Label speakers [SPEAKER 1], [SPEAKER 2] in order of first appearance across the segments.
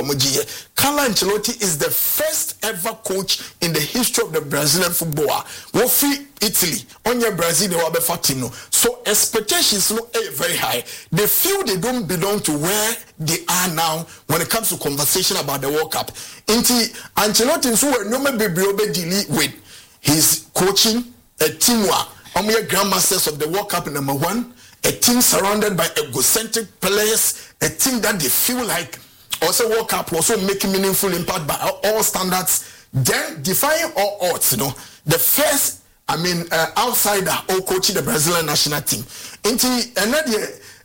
[SPEAKER 1] Carlo Ancelotti is the first ever coach in the history of the Brazilian football. Wofi Italy, on your Brazil, they were fatino. So expectations no very high. They feel they don't belong to where they are now when it comes to conversation about the World Cup. Inti Ancelotti so no maybe deal with his coaching a team grandmasters of the World Cup #1, a team surrounded by egocentric players, a team that they feel like also World Cup also making meaningful impact by all standards, then defying all odds, the first, outsider or coaching the Brazilian national team. Inti another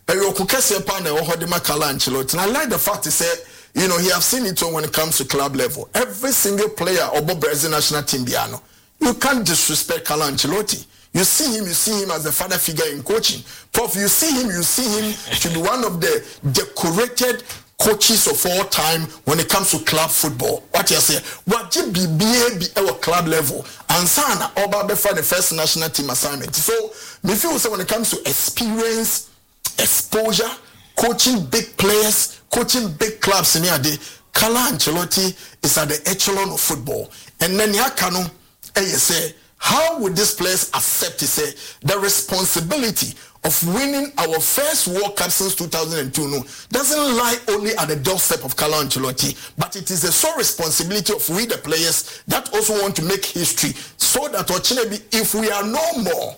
[SPEAKER 1] Carlo Ancelotti. And I like the fact he said, he have seen it when it comes to club level. Every single player of the Brazilian national team, you can't disrespect Carlo Ancelotti. You see him as the father figure in coaching. Prof, you see him to be one of the decorated coaches of all time when it comes to club football. What you say? What you be our club level and sana oba before the first national team assignment. So me feel so when it comes to experience, exposure, coaching big players, coaching big clubs in here, Carlo Ancelotti is at the echelon of football. And then Yakano, say, how would this players accept the responsibility of winning our first World Cup since 2002 doesn't lie only at the doorstep of Carlo Ancelotti, but it is a sole responsibility of we the players that also want to make history so that if we are no more,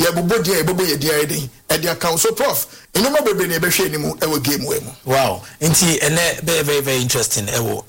[SPEAKER 1] so prof,
[SPEAKER 2] wow, very, very interesting.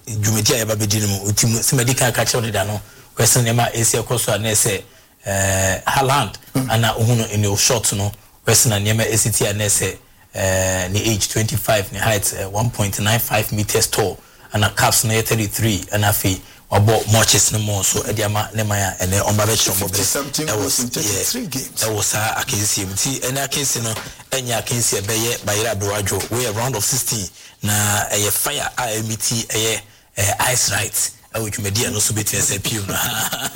[SPEAKER 2] Question Emma is your course and say Haaland and in your short question and Yema ACT and say the age 25 the height 1.95 meters tall and a caps near 33 and a fee about matches no more so Ediama Nemaya and on my
[SPEAKER 1] that was in 33 games.
[SPEAKER 2] That was I can see and I can see and I can see a bay by Rabrajo we a round of 16 na a fire IMT a ice rights. Which media no so betin say pium na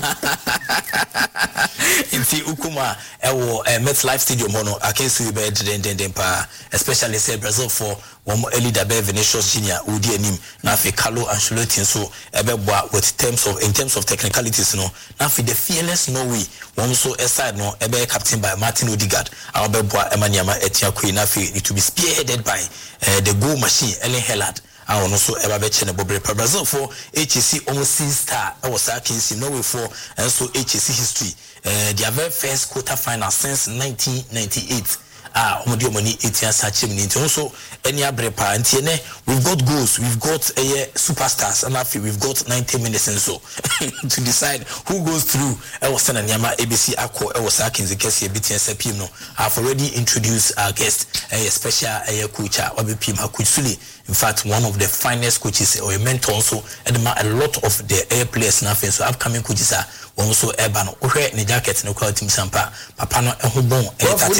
[SPEAKER 2] inti ukuma ewo MetLife Stadium hono akensi be den pa especially say Brazil for one early dabe Vinicius Junior udi anim na fe Carlo Ancelotti so ebeboa with in terms of technicalities no na fe the fearless Norway one so aside no ebe captain by Martin Odegaard abeboa emaniama etiakui na fe it to be spearheaded by the goal machine Erling Haaland. I also ever bet in Brazil for HSC almost star. I was in Norway for and so HSC history. Their very first quarter-final since 1998. Also any abrepa and we've got goals, we've got superstars, and after we've got 90 minutes and so to decide who goes through. I was saying Nyama ABC Akko, I was saying the case here BTS Pino. I've already introduced our guest, a special coach, Wabipim Hakutsuli. In fact, one of the finest coaches or a mentor also, and a lot of the players nothing. So upcoming coaches are also urban. Okay, the jacket no quality sampa. Papa no ehubon.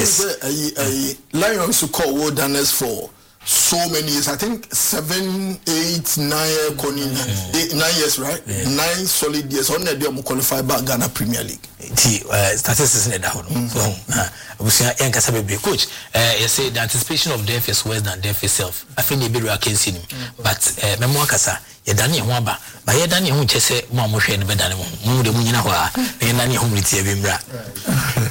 [SPEAKER 1] Lions who call wilderness for so many years. I think 7, 8, 9 9 years, right? Yeah. 9 solid years. On the qualify by Ghana Premier League.
[SPEAKER 2] Statistics in the coach. You say the anticipation of death is worse than death itself. I think you be see him. But Memo Kasa, you done your wamba. But you done your own chess, Mamma, and Bedani, Mumu, the Munina, and Nani home with Vimbra.